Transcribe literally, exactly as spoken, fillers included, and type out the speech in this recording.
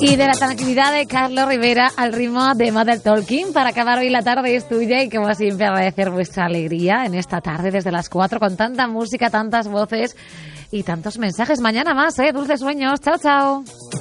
Y de la tranquilidad de Carlos Rivera al ritmo de Mother Talking. Para acabar hoy la tarde es tuya y como siempre agradecer vuestra alegría en esta tarde desde las cuatro con tanta música, tantas voces y tantos mensajes. Mañana más, ¿eh? Dulces sueños. Chao, chao.